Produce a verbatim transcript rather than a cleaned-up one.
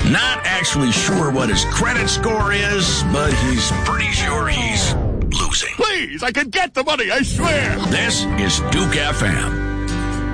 Not actually sure what his credit score is, but he's pretty sure he's losing. Please, I can get the money, I swear. This is Duke F M.